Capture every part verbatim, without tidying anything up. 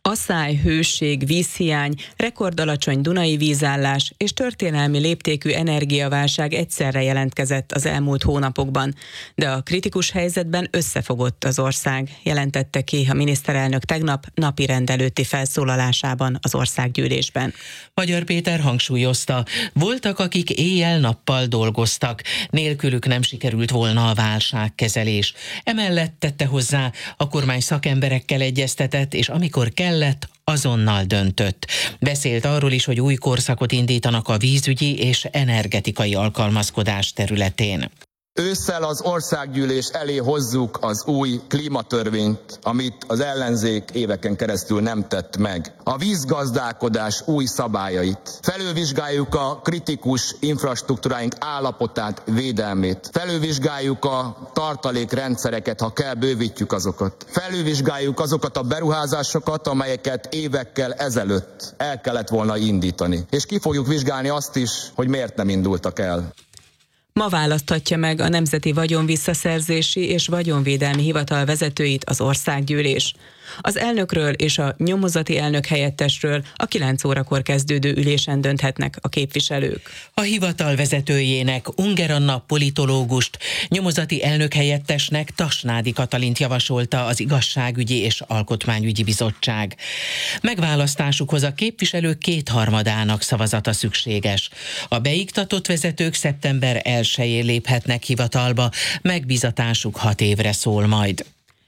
Asszály, hőség, vízhiány, rekordalacsony dunai vízállás és történelmi léptékű energiaválság egyszerre jelentkezett az elmúlt hónapokban, de a kritikus helyzetben összefogott az ország, jelentette ki a miniszterelnök tegnap napirend előtti felszólalásában az országgyűlésben. Magyar Péter hangsúlyozta, voltak, akik éjjel-nappal dolgoztak, nélkülük nem sikerült volna a válságkezelés. Emellett tette hozzá, a kormány szakemberekkel egyeztetett, és amikor kellett, azonnal döntött. Beszélt arról is, hogy új korszakot indítanak a vízügyi és energetikai alkalmazkodás területén. Ősszel az országgyűlés elé hozzuk az új klímatörvényt, amit az ellenzék éveken keresztül nem tett meg. A vízgazdálkodás új szabályait. Felülvizsgáljuk a kritikus infrastruktúráink állapotát, védelmét. Felülvizsgáljuk a tartalékrendszereket, ha kell, bővítjük azokat. Felülvizsgáljuk azokat a beruházásokat, amelyeket évekkel ezelőtt el kellett volna indítani. És ki fogjuk vizsgálni azt is, hogy miért nem indultak el. Ma választhatja meg a Nemzeti Vagyonvisszaszerzési és Vagyonvédelmi Hivatal vezetőit az országgyűlés. Az elnökről és a nyomozati elnök helyettesről a kilenc órakor kezdődő ülésen dönthetnek a képviselők. A hivatal vezetőjének, Unger Anna politológust, nyomozati elnök helyettesnek Tasnádi Katalint javasolta az Igazságügyi és Alkotmányügyi Bizottság. Megválasztásukhoz a képviselők kétharmadának szavazata szükséges. A beiktatott vezetők szeptember elsején léphetnek hivatalba, megbízatásuk hat évre szól majd.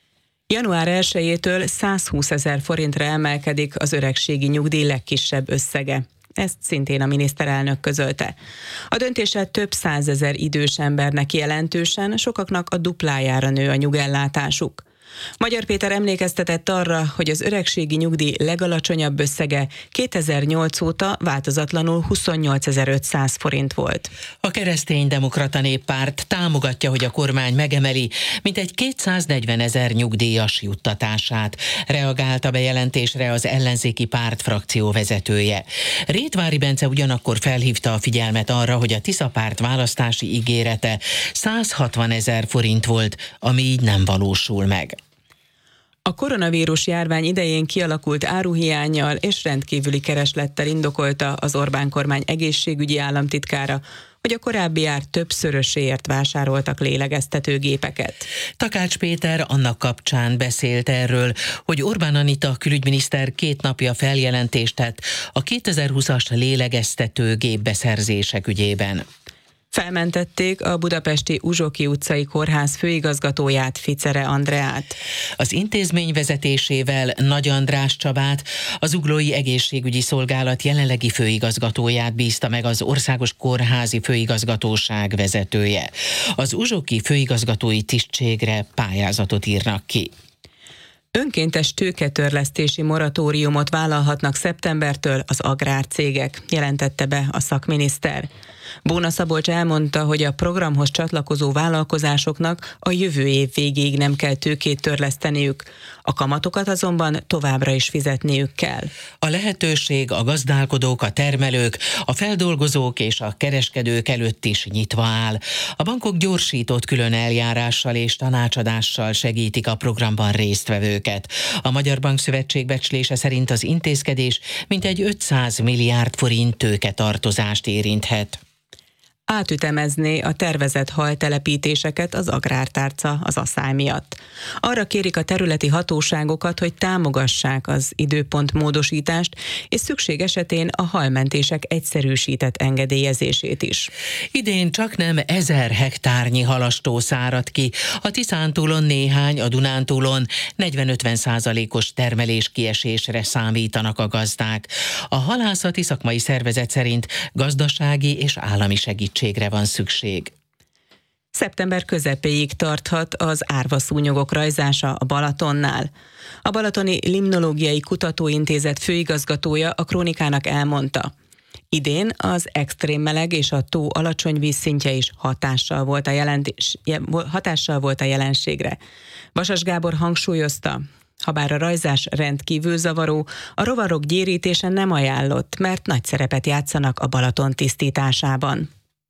január elsejétől százhúszezer forintra emelkedik az öregségi nyugdíj legkisebb összege. Ezt szintén a miniszterelnök közölte. A döntéssel több százezer idős embernek jelentősen, sokaknak a duplájára nő a nyugellátásuk. Magyar Péter emlékeztetett arra, hogy az öregségi nyugdíj legalacsonyabb összege kétezer-nyolc óta változatlanul huszonnyolcezer-ötszáz forint volt. A Kereszténydemokrata Néppárt támogatja, hogy a kormány megemeli mintegy kétszáznegyvenezer nyugdíjas juttatását. Reagált a bejelentésre az ellenzéki párt frakció vezetője. Rétvári Bence ugyanakkor felhívta a figyelmet arra, hogy a Tisza párt választási ígérete százhatvanezer forint volt, ami így nem valósul meg. A koronavírus járvány idején kialakult áruhiánnyal és rendkívüli kereslettel indokolta az Orbán kormány egészségügyi államtitkára, hogy a korábbi ár többszöröséért vásároltak lélegeztetőgépeket. Takács Péter annak kapcsán beszélt erről, hogy Orbán Anita külügyminiszter két napja feljelentést tett a kétezer-húszas lélegeztetőgép beszerzések ügyében. Felmentették a budapesti Uzsoki utcai kórház főigazgatóját, Ficere Andreát. Az intézmény vezetésével Nagy András Csabát, az Zuglói Egészségügyi Szolgálat jelenlegi főigazgatóját bízta meg az Országos Kórházi Főigazgatóság vezetője. Az uzsoki főigazgatói tisztségre pályázatot írnak ki. Önkéntes tőketörlesztési moratóriumot vállalhatnak szeptembertől az agrárcégek, jelentette be a szakminiszter. Bóna Szabolcs elmondta, hogy a programhoz csatlakozó vállalkozásoknak a jövő év végéig nem kell tőkét törleszteniük, a kamatokat azonban továbbra is fizetniük kell. A lehetőség a gazdálkodók, a termelők, a feldolgozók és a kereskedők előtt is nyitva áll. A bankok gyorsított külön eljárással és tanácsadással segítik a programban résztvevőket. A Magyar Bankszövetség becslése szerint az intézkedés mintegy ötszáz milliárd forint tőketartozást érinthet. Átütemezné a tervezett haltelepítéseket az agrártárca az asszály miatt. Arra kérik a területi hatóságokat, hogy támogassák az időpontmódosítást, és szükség esetén a halmentések egyszerűsített engedélyezését is. Idén csaknem ezer hektárnyi halastó szárad ki, a Tiszántúlon néhány, a Dunántúlon negyven-ötven százalékos termelés kiesésre számítanak a gazdák. A halászati szakmai szervezet szerint gazdasági és állami segítség van szükség. Szeptember közepéig tarthat az árvaszúnyogok rajzása a Balatonnál. A Balatoni Limnológiai Kutatóintézet főigazgatója a Krónikának elmondta: idén az extrém meleg és a tó alacsony vízszintje is hatással volt a, jelentés, hatással volt a jelenségre. Vasas Gábor hangsúlyozta, habár a rajzás rendkívül zavaró, a rovarok gyérítése nem ajánlott, mert nagy szerepet játszanak a Balaton tisztításában.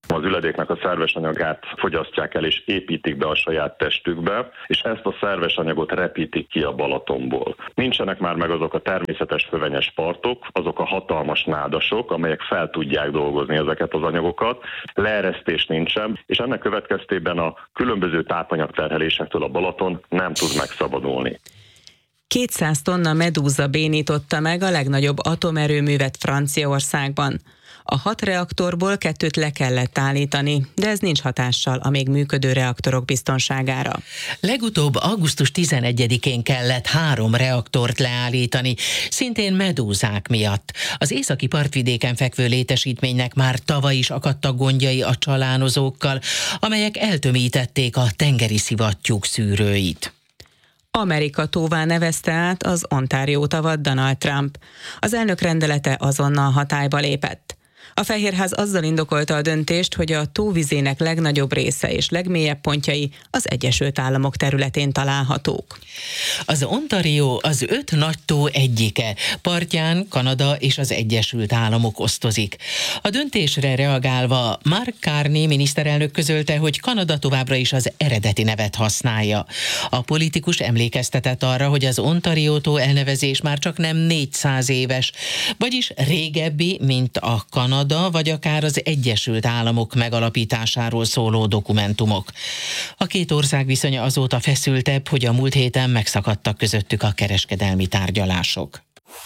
Az üledéknek a szerves anyagát fogyasztják el és építik be a saját testükbe, és ezt a szerves anyagot repítik ki a Balatonból. Nincsenek már meg azok a természetes fövenyes partok, azok a hatalmas nádasok, amelyek fel tudják dolgozni ezeket az anyagokat, leeresztés nincsen, és ennek következtében a különböző tápanyagterhelésektől a Balaton nem tud megszabadulni. kétszáz tonna medúza bénította meg a legnagyobb atomerőművet Franciaországban. A hat reaktorból kettőt le kellett állítani, de ez nincs hatással a még működő reaktorok biztonságára. Legutóbb augusztus tizenegyedikén kellett három reaktort leállítani, szintén medúzák miatt. Az északi partvidéken fekvő létesítménynek már tavaly is akadtak gondjai a csalánozókkal, amelyek eltömítették a tengeri szivattyúk szűrőit. Amerika tóvá nevezte át az Ontario tavat Donald Trump. Az elnök rendelete azonnal hatályba lépett. A Fehérház azzal indokolta a döntést, hogy a tóvizének legnagyobb része és legmélyebb pontjai az Egyesült Államok területén találhatók. Az Ontario az öt nagy tó egyike, partján Kanada és az Egyesült Államok osztozik. A döntésre reagálva Mark Carney miniszterelnök közölte, hogy Kanada továbbra is az eredeti nevet használja. A politikus emlékeztetett arra, hogy az Ontario tó elnevezés már csak nem négyszáz éves, vagyis régebbi, mint a Kanada vagy akár az Egyesült Államok megalapításáról szóló dokumentumok. A két ország viszonya azóta feszültebb, hogy a múlt héten megszakadtak közöttük a kereskedelmi tárgyalások.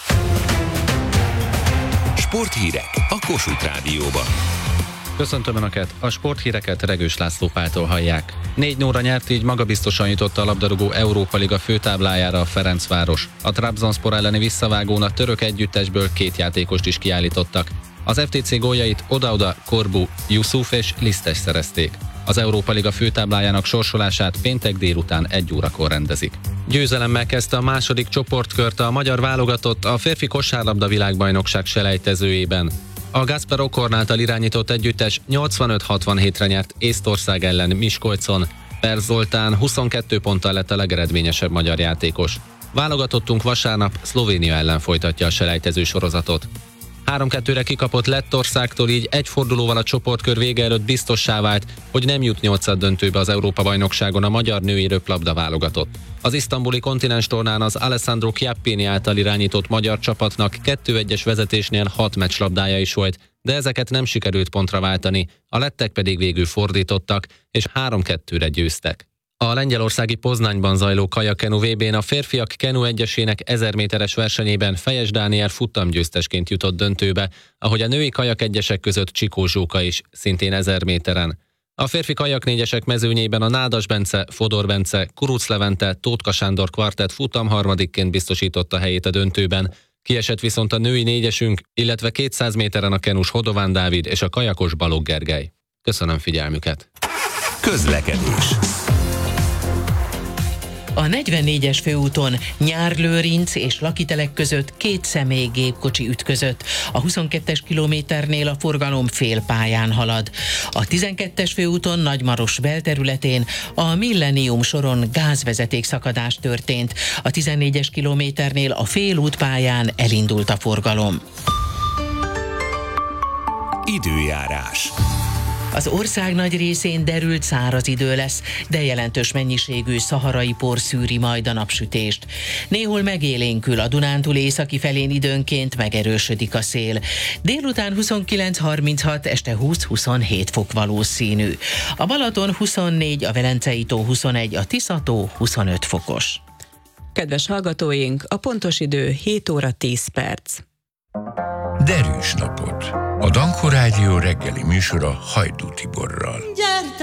Sporthírek a Kossuth Rádióban. Köszöntöm Önöket, a sporthíreket Regős László Páltól hallják. négy nulla nyert, így magabiztosan jutott a labdarúgó Európa Liga főtáblájára a Ferencváros. A Trabzonspor elleni visszavágón a török együttesből két játékost is kiállítottak. Az ef té cé góljait oda-oda Korbu, Yusuf és Lisztes szerezték. Az Európa Liga főtáblájának sorsolását péntek délután egy órakor rendezik. Győzelemmel kezdte a második csoportkört a magyar válogatott a férfi kosárlabda világbajnokság selejtezőjében. A Gáspár Okorn által irányított együttes nyolcvanöt hatvanhétre nyert Észtország ellen Miskolcon. Per Zoltán huszonkettő ponttal lett a legeredményesebb magyar játékos. Válogatottunk vasárnap Szlovénia ellen folytatja a selejtező sorozatot. három kettőre kikapott Lettországtól, így egy fordulóval a csoportkör vége előtt biztossá vált, hogy nem jut nyolcaddöntőbe az Európa-bajnokságon a magyar női röplabda válogatott. Az isztambuli kontinenstornán az Alessandro Chiappini által irányított magyar csapatnak kettő egyes vezetésnél hat meccslabdája is volt, de ezeket nem sikerült pontra váltani, a lettek pedig végül fordítottak, és három kettőre győztek. A lengyelországi Poznányban zajló kajakenu vé bén a férfiak kenu egyesének ezer méteres versenyében Fejes Dániel futtamgyőztesként jutott döntőbe, ahogy a női kajak egyesek között Csikó Zsóka is, szintén ezer méteren. A férfi kajak négyesek mezőnyében a Nádas Bence, Fodor Bence, Kuruc Levente, Tótka Sándor kvartett futamharmadikként biztosította helyét a döntőben. Kiesett viszont a női négyesünk, illetve kétszáz méteren a kenus Hodován Dávid és a kajakos Balogh Gergely. Köszönöm figyelmüket! Közlekedés. A negyvennégyes főúton Nyárlőrinc és Lakitelek között két személygépkocsi ütközött. A huszonkettes kilométernél a forgalom félpályán halad. A tizenkettes főúton Nagymaros belterületén a Millennium soron gázvezeték szakadás történt. A tizennégyes kilométernél a félútpályán elindult a forgalom. Időjárás. Az ország nagy részén derült száraz idő lesz, de jelentős mennyiségű szaharai por szűri majd a napsütést. Néhol megélénkül, a Dunántúl északi felén időnként megerősödik a szél. Délután huszonkilenc harminchat, este húsz-huszonhét fok valószínű. A Balaton huszonnégy, a Velencei tó huszonegy, a Tisza-tó huszonöt fokos. Kedves hallgatóink, a pontos idő hét óra tíz perc. Derűs napot! A Danko Rádió reggeli műsora Hajdú Tiborral.